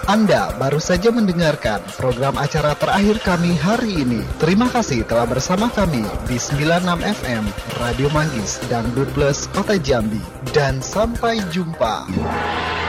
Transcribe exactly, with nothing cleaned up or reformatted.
Anda baru saja mendengarkan program acara terakhir kami hari ini. Terima kasih telah bersama kami di sembilan puluh enam F M Radio Manggis dan Dangdut Plus Kota Jambi. Dan sampai jumpa.